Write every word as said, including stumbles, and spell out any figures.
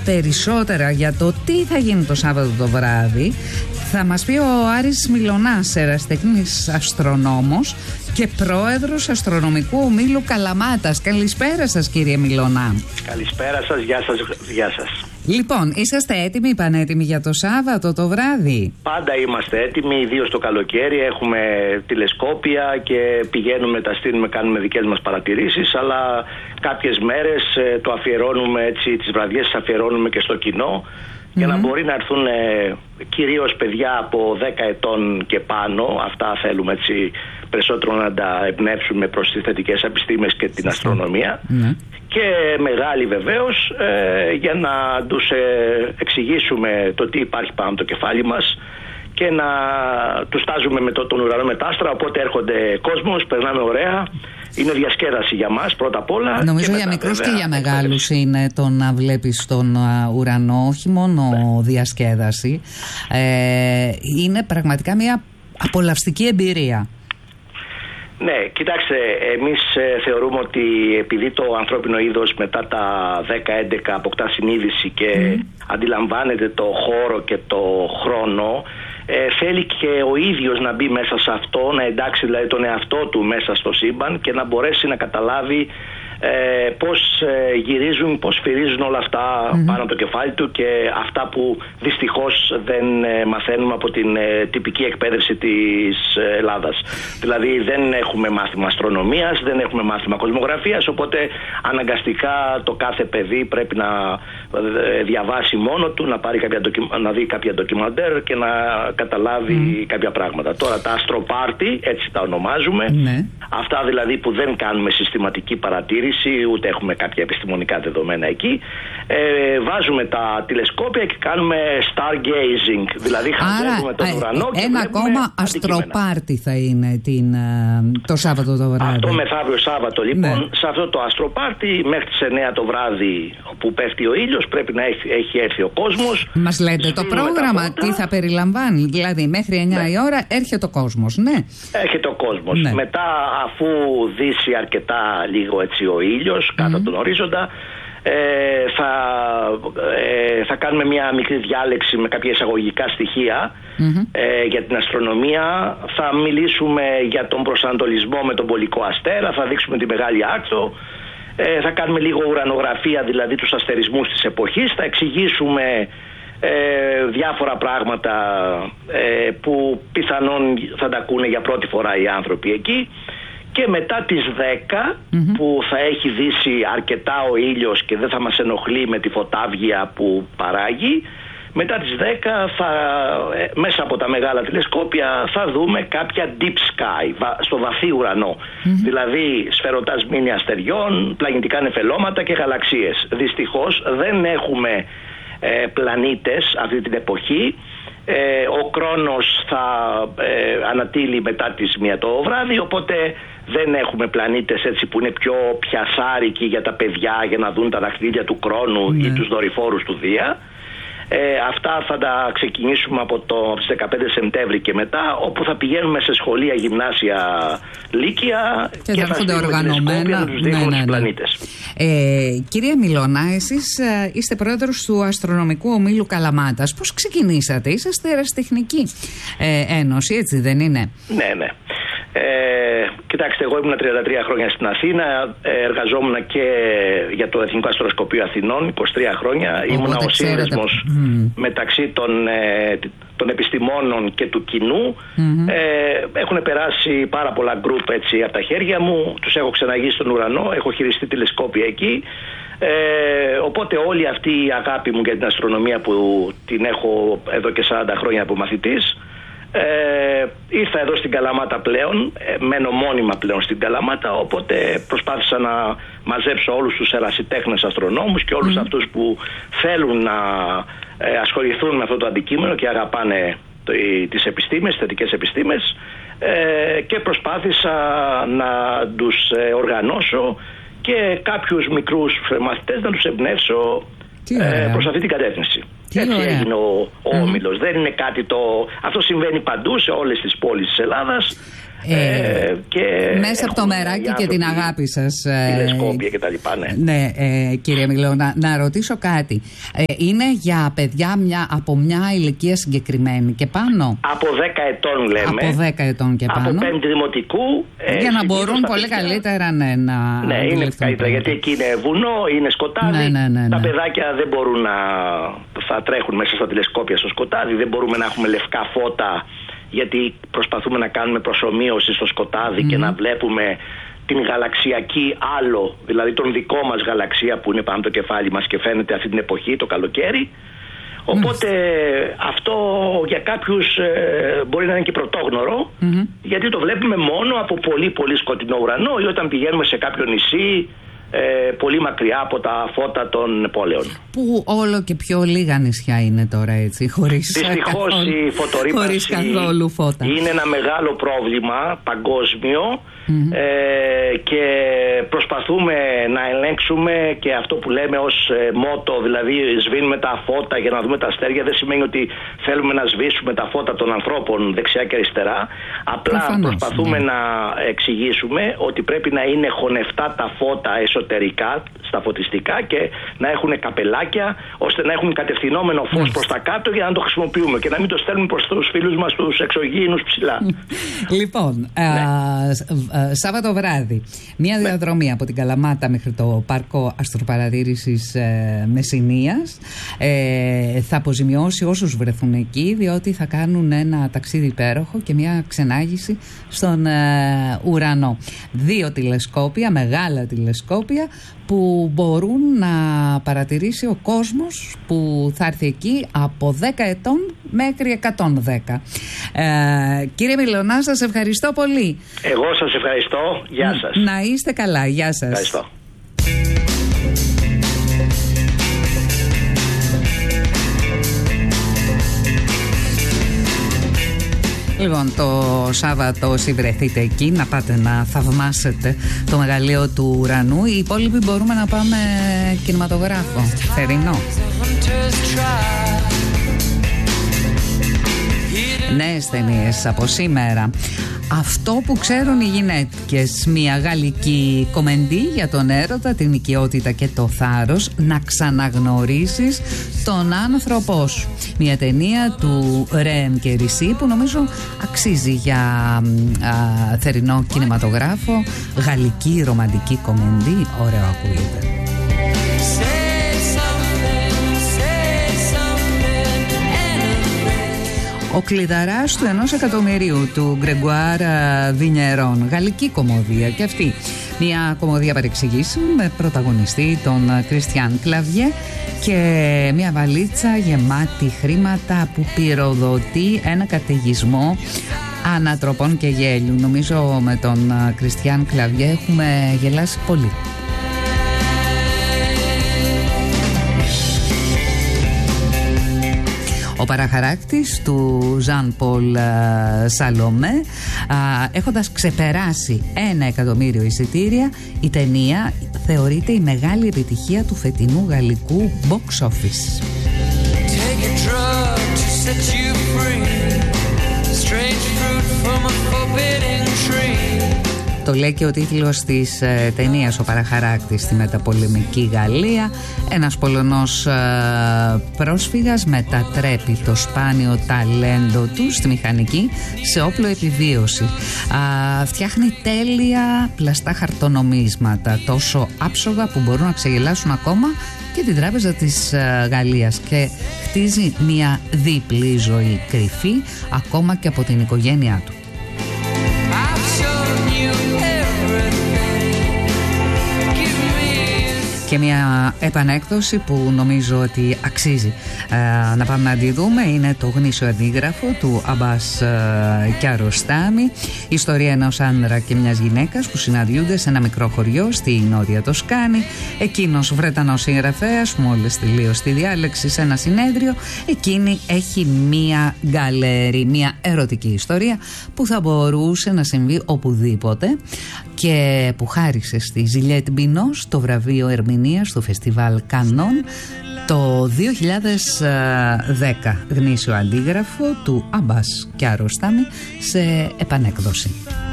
περισσότερα για το τι θα γίνει το Σάββατο το βράδυ θα μας πει ο Άρης Μιλωνάς, ερασιτεχνής αστρονόμος και πρόεδρος αστρονομικού ομίλου Καλαμάτας. Καλησπέρα σας, κύριε Μιλωνά. Καλησπέρα σας, γεια σας, γεια σας. Λοιπόν, είσαστε έτοιμοι, πανέτοιμοι για το Σάββατο το βράδυ? Πάντα είμαστε έτοιμοι, ιδίως το καλοκαίρι. Έχουμε τηλεσκόπια και πηγαίνουμε, τα στείλουμε, κάνουμε δικές μας παρατηρήσεις. Αλλά κάποιες μέρες το αφιερώνουμε έτσι, τις βραδιές τις αφιερώνουμε και στο κοινό. Για mm-hmm. να μπορεί να έρθουν ε, κυρίως παιδιά από δέκα ετών και πάνω. Αυτά θέλουμε έτσι περισσότερο να τα εμπνεύσουμε προς τις θετικές επιστήμες και την αστρονομία. Mm-hmm. Και μεγάλοι βεβαίως ε, για να τους ε, εξηγήσουμε το τι υπάρχει πάνω από το κεφάλι μας και να τους τάζουμε με το, τον ουρανό με τα άστρα. Οπότε έρχονται κόσμος, περνάμε ωραία. Είναι διασκέδαση για μας πρώτα απ' όλα. Νομίζω για μικρούς και για μεγάλους είναι το να βλέπεις τον ουρανό, όχι μόνο ναι. διασκέδαση. Ε, είναι πραγματικά μια απολαυστική εμπειρία. Ναι, κοιτάξτε, εμείς ε, θεωρούμε ότι επειδή το ανθρώπινο είδος μετά τα δέκα έντεκα αποκτά συνείδηση και mm. αντιλαμβάνεται το χώρο και το χρόνο, ε, θέλει και ο ίδιος να μπει μέσα σε αυτό, να εντάξει δηλαδή τον εαυτό του μέσα στο σύμπαν και να μπορέσει να καταλάβει ε, πώς ε, γυρίζουν, πώς φυρίζουν όλα αυτά mm-hmm. πάνω από το κεφάλι του και αυτά που δυστυχώς δεν ε, μαθαίνουμε από την ε, τυπική εκπαίδευση της Ελλάδας. Δηλαδή δεν έχουμε μάθημα αστρονομίας, δεν έχουμε μάθημα κοσμογραφίας, οπότε αναγκαστικά το κάθε παιδί πρέπει να ε, διαβάσει μόνο του, να, πάρει κάποια ντοκιμα... να δει κάποια ντοκιμαντέρ και να καταλάβει mm. κάποια πράγματα. Τώρα τα αστροπάρτι, έτσι τα ονομάζουμε, mm. αυτά δηλαδή που δεν κάνουμε συστηματική παρατήρηση, ούτε έχουμε κάποια επιστημονικά δεδομένα εκεί. Ε, βάζουμε τα τηλεσκόπια και κάνουμε stargazing, δηλαδή χαζεύουμε τον ουρανό και ένα ακόμα αστροπάρτι θα είναι την, το Σάββατο το βράδυ. Αυτό μεθαύριο Σάββατο λοιπόν, ναι. σε αυτό το αστροπάρτι μέχρι τις εννιά το βράδυ που πέφτει ο ήλιος πρέπει να έχει, έχει έρθει ο κόσμος. Μας λέτε το πρόγραμμα τι θα περιλαμβάνει? Δηλαδή μέχρι εννιά ναι. η ώρα έρχεται ο κόσμος, ναι. Έρχεται ο κόσμος. Ναι. Μετά αφού δύσει αρκετά λίγο έτσι ο ήλιος κάτω mm-hmm. τον ορίζοντα, ε, θα, ε, θα κάνουμε μια μικρή διάλεξη με κάποια εισαγωγικά στοιχεία mm-hmm. ε, για την αστρονομία. Θα μιλήσουμε για τον προσανατολισμό με τον πολικό αστέρα, θα δείξουμε τη Μεγάλη Άκθο, ε, θα κάνουμε λίγο ουρανογραφία, δηλαδή τους αστερισμούς της εποχής, θα εξηγήσουμε ε, διάφορα πράγματα ε, που πιθανόν θα τα ακούνε για πρώτη φορά οι άνθρωποι εκεί. Και μετά τις δέκα mm-hmm. που θα έχει δύσει αρκετά ο ήλιος και δεν θα μας ενοχλεί με τη φωτάβγεια που παράγει, μετά τις δέκα θα, μέσα από τα μεγάλα τηλεσκόπια θα δούμε κάποια deep sky, στο βαθύ ουρανό. Mm-hmm. Δηλαδή σφαιροτασμήνια αστεριών, πλανητικά νεφελώματα και γαλαξίες. Δυστυχώς δεν έχουμε ε, πλανήτες αυτή την εποχή. Ε, ο Κρόνος θα ε, ανατείλει μετά τις μία το βράδυ, οπότε δεν έχουμε πλανήτες έτσι που είναι πιο πιασάρικοι για τα παιδιά για να δουν τα δαχτυλίδια του Κρόνου ναι. ή τους δορυφόρους του Δία. Ε, αυτά θα τα ξεκινήσουμε από το τις δεκαπέντε Σεπτέμβρη και μετά, όπου θα πηγαίνουμε σε σχολεία, γυμνάσια, λύκεια και, και θα έρχονται οργανωμένα να τους δείχνουμε ναι, ναι, ναι. τους πλανήτες. Ε, κυρία Μιλωνά, εσείς ε, είστε πρόεδρος του Αστρονομικού Ομίλου Καλαμάτας. Πώς ξεκινήσατε? Είσαστε ερασιτεχνική ε, ένωση, έτσι δεν είναι? Ναι, ναι. Ε, κοιτάξτε, εγώ ήμουν τριάντα τρία χρόνια στην Αθήνα, εργαζόμουν και για το Εθνικό Αστροσκοπείο Αθηνών είκοσι τρία χρόνια. Ήμουν ο σύνδεσμος mm. μεταξύ των, ε, των επιστημόνων και του κοινού. Mm-hmm. Ε, έχουν περάσει πάρα πολλά γκρουπ έτσι από τα χέρια μου, τους έχω ξεναγήσει στον ουρανό, έχω χειριστεί τηλεσκόπια εκεί. Ε, οπότε όλη αυτή η αγάπη μου για την αστρονομία που την έχω εδώ και σαράντα χρόνια από μαθητής, Ε, ήρθα εδώ στην Καλαμάτα πλέον, ε, μένω μόνιμα πλέον στην Καλαμάτα, οπότε προσπάθησα να μαζέψω όλους τους ερασιτέχνες αστρονόμους και όλους mm. αυτούς που θέλουν να ε, ασχοληθούν με αυτό το αντικείμενο και αγαπάνε το, οι, τις επιστήμες, τις θετικές επιστήμες, ε, και προσπάθησα να τους ε, οργανώσω και κάποιους μικρούς μαθητές να τους εμπνεύσω ε, προς αυτή την κατεύθυνση. Τι Έτσι ωραία. έγινε ο, ο mm. όμιλος. Δεν είναι κάτι το... Αυτό συμβαίνει παντού σε όλες τις πόλεις της Ελλάδας. Ε, και μέσα από το μεράκι και την αγάπη σας, τηλεσκόπια και τα λοιπά, ναι. Ναι, ε, κύριε Μιλό, να, να ρωτήσω κάτι. Ε, είναι για παιδιά μια, από μια ηλικία συγκεκριμένη και πάνω? Από δέκα ετών λέμε. Από δέκα ετών και πάνω. Από πέμπτη δημοτικού. Ε, για να μπορούν πολύ καλύτερα, ναι, να. Ναι, είναι καλύτερα, γιατί εκεί είναι βουνό, είναι σκοτάδι. Ναι, ναι, ναι, ναι. Τα παιδάκια δεν μπορούν να θα τρέχουν μέσα στα τηλεσκόπια στο σκοτάδι. Δεν μπορούμε να έχουμε λευκά φώτα, γιατί προσπαθούμε να κάνουμε προσομοίωση στο σκοτάδι mm. και να βλέπουμε την γαλαξιακή άλλο, δηλαδή τον δικό μας γαλαξία που είναι πάνω το κεφάλι μας και φαίνεται αυτή την εποχή, το καλοκαίρι. Οπότε mm. αυτό για κάποιους ε, μπορεί να είναι και πρωτόγνωρο, mm-hmm. γιατί το βλέπουμε μόνο από πολύ πολύ σκοτεινό ουρανό ή όταν πηγαίνουμε σε κάποιο νησί Ε, πολύ μακριά από τα φώτα των πόλεων. Που όλο και πιο λίγα νησιά είναι τώρα, έτσι, χωρίς δυστυχώς καθόλου, η φωτορύπανση χωρίς καθόλου φώτα. Είναι ένα μεγάλο πρόβλημα παγκόσμιο. Mm-hmm. ε, και προσπαθούμε να ελέγξουμε και αυτό που λέμε ως ε, μότο, δηλαδή σβήνουμε τα φώτα για να δούμε τα αστέρια. Δεν σημαίνει ότι θέλουμε να σβήσουμε τα φώτα των ανθρώπων δεξιά και αριστερά. Απλά Προφανώς, προσπαθούμε ναι. να εξηγήσουμε ότι πρέπει να είναι χωνευτά τα φώτα εσωτερικά στα φωτιστικά και να έχουν καπελάκια ώστε να έχουν κατευθυνόμενο φως προς τα κάτω για να το χρησιμοποιούμε και να μην το στέλνουμε προς τους φίλους μας τους εξωγήινους ψηλά. Λοιπόν, ναι. α, Σάββατο βράδυ, μια διαδρομή ναι. από την Καλαμάτα μέχρι το Πάρκο Αστροπαρατήρησης ε, Μεσσηνίας ε, θα αποζημιώσει όσους βρεθούν εκεί, διότι θα κάνουν ένα ταξίδι υπέροχο και μια ξενάγηση στον ε, ουρανό. Δύο τηλεσκόπια, μεγάλα τηλεσκόπια που μπορούν να παρατηρήσει ο κόσμος που θα έρθει εκεί από δέκα ετών μέχρι εκατόν δέκα. Ε, κύριε Μιλωνά, σας ευχαριστώ πολύ. Εγώ σας ευχαριστώ. Γεια σας. Να είστε καλά. Γεια σας. Ευχαριστώ. Λοιπόν, το Σάββατο όσοι βρεθείτε εκεί να πάτε να θαυμάσετε το μεγαλείο του ουρανού. Οι υπόλοιποι μπορούμε να πάμε κινηματογράφο, θερινό. Νέες ταινίες από σήμερα. Αυτό που ξέρουν οι γυναίκες, μια γαλλική κομμεντή για τον έρωτα, την οικειότητα και το θάρρος, να ξαναγνωρίσεις τον άνθρωπό σου. Μια ταινία του Ρέμ και Ρισί που νομίζω αξίζει για α, θερινό κινηματογράφο. Γαλλική ρομαντική κομμεντή, ωραίο ακούγεται. Ο κλειδαράς του ενός εκατομμυρίου του Γκρεγκουάρ Βινιερόν. Γαλλική κομμωδία και αυτή. Μια κομμωδία παρεξηγήσεων με πρωταγωνιστή τον Κριστιαν Κλαβιέ και μια βαλίτσα γεμάτη χρήματα που πυροδοτεί ένα καταιγισμό ανατροπών και γέλιου. Νομίζω με τον Κριστιαν Κλαβιέ έχουμε γελάσει πολύ. Ο παραχαράκτης του Ζαν Πολ Σαλομέ, έχοντας ξεπεράσει ένα εκατομμύριο εισιτήρια, η ταινία θεωρείται η μεγάλη επιτυχία του φετινού γαλλικού box office. Το λέει και ο τίτλος της ε, ταινίας, ο παραχαράκτης στη μεταπολεμική Γαλλία. Ένας Πολωνός ε, πρόσφυγας μετατρέπει το σπάνιο ταλέντο του στη μηχανική σε όπλο επιβίωση. Α, φτιάχνει τέλεια πλαστά χαρτονομίσματα, τόσο άψογα που μπορούν να ξεγελάσουν ακόμα και την τράπεζα της ε, Γαλλίας, και χτίζει μια δίπλη ζωή κρυφή ακόμα και από την οικογένειά του. Και μια επανέκδοση που νομίζω ότι αξίζει ε, να πάμε να τη δούμε είναι το γνήσιο αντίγραφο του Αμπάς ε, Κιαροστάμι, ιστορία ενός άνδρα και μιας γυναίκας που συναντιούνται σε ένα μικρό χωριό στη Νότια Τοσκάνη. Εκείνος Βρετανός συγγραφέας, μόλις τελείωσε τη διάλεξη σε ένα συνέδριο, εκείνη έχει μια γκαλέρι, μια ερωτική ιστορία που θα μπορούσε να συμβεί οπουδήποτε και που χάρισε στη Ζιλιέτ Μπινός το βραβείο ερμηνείας στο Φεστιβάλ Κανών το δύο χιλιάδες δέκα. Γνήσιο αντίγραφο του Αμπάς Κιαροστάμι σε επανέκδοση.